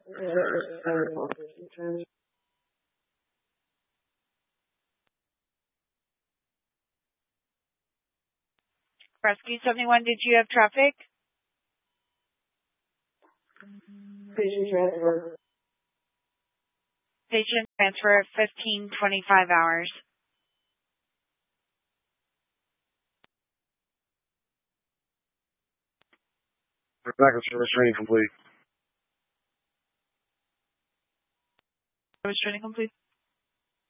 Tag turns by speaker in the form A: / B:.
A: Rescue 71, did you have traffic? Patient transfer 1525 hours.
B: Backup service training complete.
A: Service training complete.